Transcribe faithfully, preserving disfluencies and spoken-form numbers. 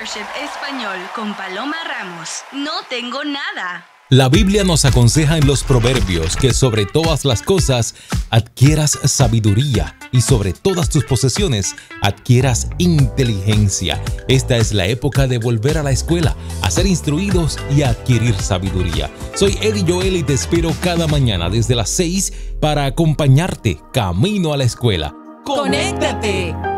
Mentorship Español con Paloma Ramos. No tengo nada. La Biblia nos aconseja en los Proverbios que sobre todas las cosas adquieras sabiduría y sobre todas tus posesiones adquieras inteligencia. Esta es la época de volver a la escuela, a ser instruidos y a adquirir sabiduría. Soy Eddie Joel y te espero cada mañana desde las seis para acompañarte camino a la escuela. ¡Conéctate!